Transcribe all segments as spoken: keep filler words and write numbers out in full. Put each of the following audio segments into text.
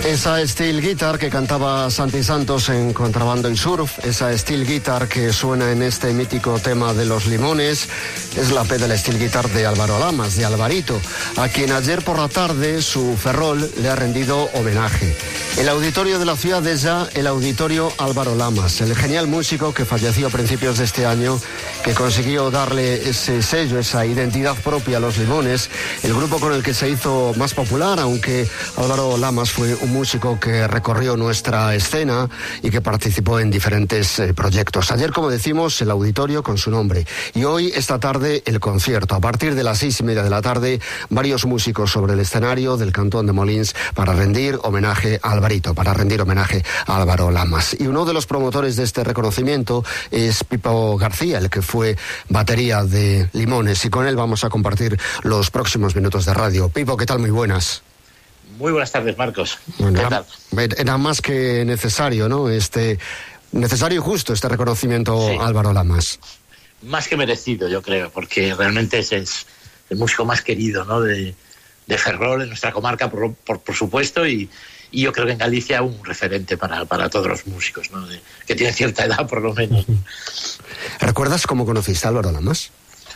Esa steel guitar que cantaba Santi Santos en Contrabando y Surf, esa steel guitar que suena en este mítico tema de Los Limones, es la pedal steel guitar de Álvaro Lamas, de Alvarito, a quien ayer por la tarde su Ferrol le ha rendido homenaje. El auditorio de la ciudad es ya el auditorio Álvaro Lamas, el genial músico que falleció a principios de este año, que consiguió darle ese sello, esa identidad propia a Los Limones, el grupo con el que se hizo más popular, aunque Álvaro Lamas fue un músico que recorrió nuestra escena y que participó en diferentes eh, proyectos. Ayer, como decimos, el auditorio con su nombre, y hoy, esta tarde, el concierto. A partir de las seis y media de la tarde, varios músicos sobre el escenario del Cantón de Molins para rendir homenaje a Alvarito, para rendir homenaje a Álvaro Lamas. Y uno de los promotores de este reconocimiento es Pipo García, el que fue batería de Limones, y con él vamos a compartir los próximos minutos de radio. Pipo, ¿qué tal? Muy buenas. Muy buenas tardes, Marcos. Bueno, ¿Qué era, tal? Era más que necesario, ¿no? Este, necesario y justo este reconocimiento, sí. Álvaro Lamas. Más que merecido, yo creo, porque realmente es, es el músico más querido, ¿no? De, de Ferrol, en nuestra comarca, por, por, por supuesto, y, y yo creo que en Galicia un referente para, para todos los músicos, ¿no? De, que tienen cierta edad, por lo menos. ¿Recuerdas cómo conociste a Álvaro Lamas?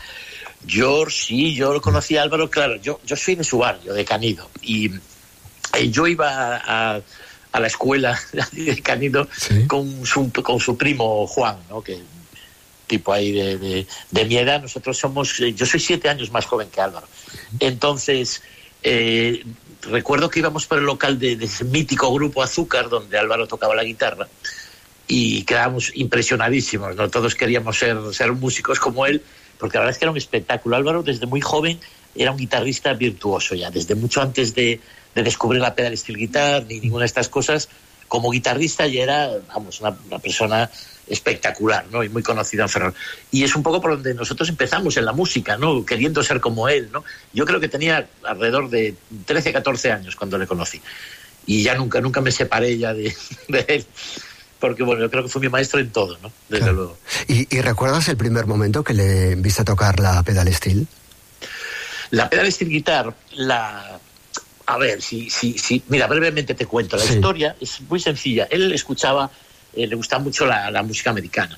Yo sí, yo lo conocí a Álvaro, claro, yo, yo soy de su barrio, de Canido, y yo iba a, a la escuela de Canido, ¿sí?, con su, con su primo Juan, ¿no? Que tipo ahí de, de, de mi edad. Nosotros somos, yo soy siete años más joven que Álvaro. Entonces, eh, recuerdo que íbamos por el local de, de ese mítico grupo Azúcar, donde Álvaro tocaba la guitarra, y quedábamos impresionadísimos, ¿no? Todos queríamos ser, ser músicos como él, porque la verdad es que era un espectáculo. Álvaro, desde muy joven, era un guitarrista virtuoso ya, desde mucho antes de, de descubrir la pedal steel guitar ni ninguna de estas cosas. Como guitarrista ya era, vamos, una, una persona espectacular, ¿no? Y muy conocida en Ferrol. Y es un poco por donde nosotros empezamos en la música, ¿no? Queriendo ser como él, ¿no? Yo creo que tenía alrededor de trece, catorce años cuando le conocí. Y ya nunca, nunca me separé ya de, de él. Porque, bueno, yo creo que fue mi maestro en todo, ¿no? Desde claro. luego. ¿Y, ¿Y recuerdas el primer momento que le viste tocar la pedal steel? La pedal steel guitar, la... A ver, si, si, si... Mira, brevemente te cuento. La sí. historia es muy sencilla. Él escuchaba, eh, le gustaba mucho la, la música americana.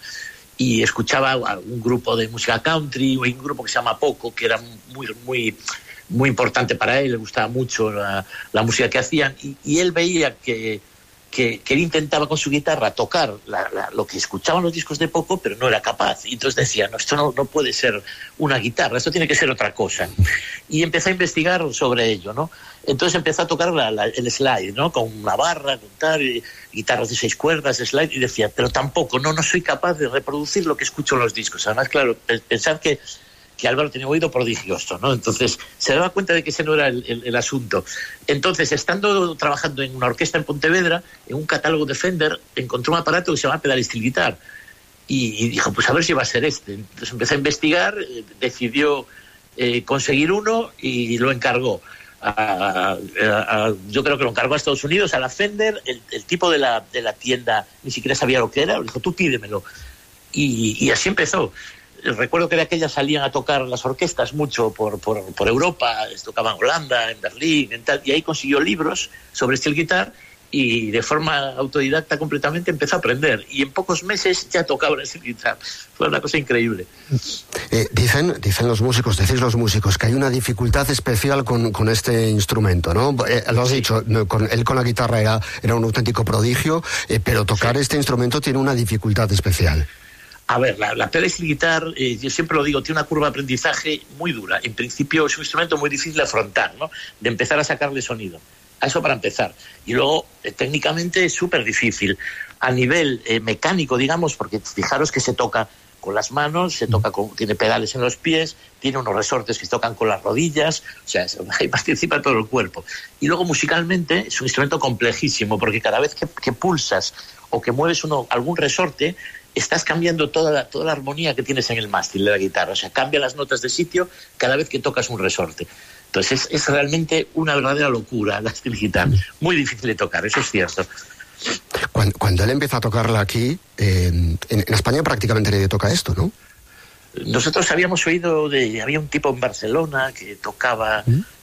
Y escuchaba un grupo de música country, o un grupo que se llama Poco, que era muy, muy, muy importante para él. Le gustaba mucho la, la música que hacían. Y, y él veía que... Que, que él intentaba con su guitarra tocar la, la, lo que escuchaban los discos de Poco, pero no era capaz. Y entonces decía, no, esto no, no puede ser una guitarra, esto tiene que ser otra cosa. Y empezó a investigar sobre ello, ¿no? Entonces empezó a tocar la, la, el slide, ¿no? Con una barra, con tal, y, guitarras de seis cuerdas, slide, y decía, pero tampoco, no, no soy capaz de reproducir lo que escucho en los discos. Además, claro, pensar que que Álvaro tenía un oído prodigioso, ¿no? Entonces se daba cuenta de que ese no era el, el, el asunto. Entonces, estando trabajando en una orquesta en Pontevedra, en un catálogo de Fender, encontró un aparato que se llama pedal steel guitar, y, y dijo, pues a ver si va a ser este. Entonces empezó a investigar, eh, decidió eh, conseguir uno y lo encargó. A, a, a, yo creo que lo encargó a Estados Unidos, a la Fender. El, el tipo de la, de la tienda ni siquiera sabía lo que era, le dijo, tú pídemelo. Y, y así empezó. Recuerdo que de aquella salían a tocar las orquestas mucho por, por, por Europa, tocaban en Holanda, en Berlín, en tal, y ahí consiguió libros sobre steel guitar y de forma autodidacta completamente empezó a aprender. Y en pocos meses ya tocaba el steel guitar. Fue una cosa increíble. Eh, dicen, dicen los músicos, decís los músicos, que hay una dificultad especial con, con este instrumento, ¿no? Eh, lo has sí. dicho, con, él con la guitarra era, era un auténtico prodigio, eh, pero tocar sí. este instrumento tiene una dificultad especial. A ver, la, la pedal steel guitar, eh, yo siempre lo digo, tiene una curva de aprendizaje muy dura. En principio es un instrumento muy difícil de afrontar, ¿no? De empezar a sacarle sonido. A eso para empezar. Y luego, eh, técnicamente es súper difícil. A nivel eh, mecánico, digamos, porque fijaros que se toca con las manos, se toca con, tiene pedales en los pies, tiene unos resortes que se tocan con las rodillas, o sea, ahí participa todo el cuerpo. Y luego musicalmente es un instrumento complejísimo, porque cada vez que, que pulsas o que mueves uno, algún resorte, estás cambiando toda la, toda la armonía que tienes en el mástil de la guitarra. O sea, cambia las notas de sitio cada vez que tocas un resorte. Entonces es, es realmente una verdadera locura la steel guitar. Muy difícil de tocar, eso es cierto. Cuando, cuando él empieza a tocarla aquí, eh, en, en España prácticamente nadie toca esto, ¿no? Nosotros habíamos oído de... Había un tipo en Barcelona que tocaba... ¿Mm?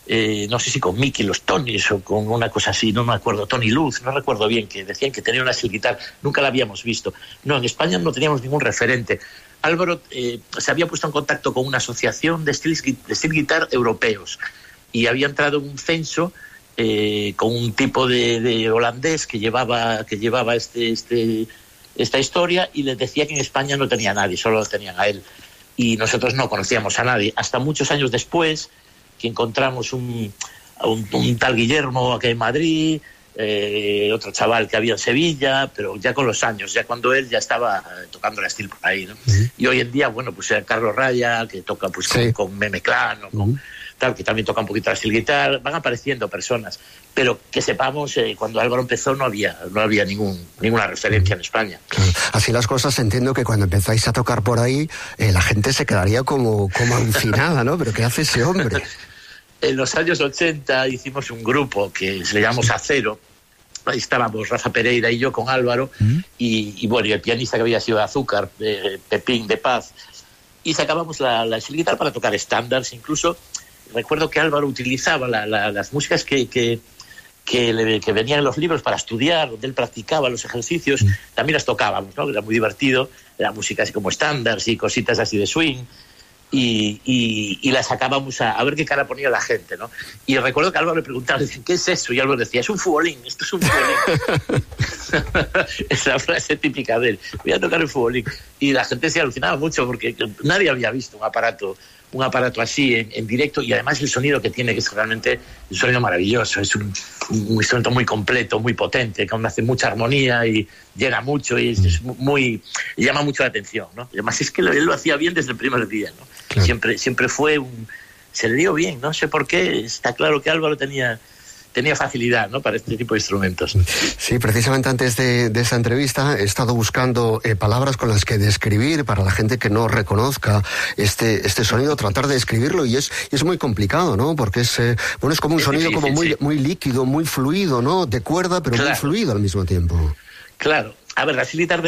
eh, no sé si con Mickey los Tonys o con una cosa así, no me acuerdo, Tony Luz, no recuerdo bien, que decían que tenía una steel guitar, nunca la habíamos visto. No, en España no teníamos ningún referente. Álvaro eh, se había puesto en contacto con una asociación de steel, de steel guitar europeos y había entrado en un censo eh, con un tipo de, de holandés que llevaba, que llevaba este, este, esta historia, y les decía que en España no tenía nadie, solo lo tenían a él. Y nosotros no conocíamos a nadie. Hasta muchos años después, que encontramos un, un, un tal Guillermo aquí en Madrid, eh, otro chaval que había en Sevilla, pero ya con los años, ya cuando él ya estaba tocando la steel por ahí, ¿no? Uh-huh. Y hoy en día, bueno, pues eh, Carlos Raya, que toca pues sí. con, con Meme Clan, o con, uh-huh. tal, que también toca un poquito la steel guitar, van apareciendo personas, pero que sepamos, eh, cuando Álvaro empezó no había no había ningún ninguna referencia en España. Claro. Así las cosas, entiendo que cuando empezáis a tocar por ahí, eh, la gente se quedaría como, como alucinada, ¿no? ¿Pero qué hace ese hombre? En los años ochenta hicimos un grupo que le llamamos Acero. Ahí estábamos Rafa Pereira y yo con Álvaro, ¿Mm? y, y bueno, y el pianista que había sido de Azúcar, eh, Pepín de Paz, y sacábamos la, la steel guitar para tocar estándares. Incluso recuerdo que Álvaro utilizaba la, la, las músicas que, que, que, le, que venían en los libros para estudiar, donde él practicaba los ejercicios, ¿Mm? También las tocábamos, ¿no? Era muy divertido, era música así como estándares y cositas así de swing. Y, y, y la sacábamos a, a ver qué cara ponía la gente, ¿no? Y recuerdo que Álvaro le preguntaba, ¿qué es eso? Y Álvaro decía, es un futbolín, esto es un futbolín. Esa frase típica de él, voy a tocar el futbolín. Y la gente se alucinaba mucho porque nadie había visto un aparato un aparato así en, en directo, y además el sonido que tiene, que es realmente un sonido maravilloso, es un, un instrumento muy completo, muy potente, que aún hace mucha armonía y llega mucho y es, es muy, llama mucho la atención, ¿no? Y además es que él lo hacía bien desde el primer día, ¿no? Claro. Siempre, siempre fue un, se le dio bien, no sé por qué, está claro que Álvaro tenía tenía facilidad, ¿no?, para este tipo de instrumentos. Sí, precisamente antes de, de esa entrevista he estado buscando eh, palabras con las que describir para la gente que no reconozca este este sonido, tratar de describirlo, y es y es muy complicado, ¿no?, porque es eh, bueno, es como un es sonido difícil, como muy sí. muy líquido, muy fluido, ¿no?, de cuerda, pero claro. muy fluido al mismo tiempo. Claro. A ver, la steel guitar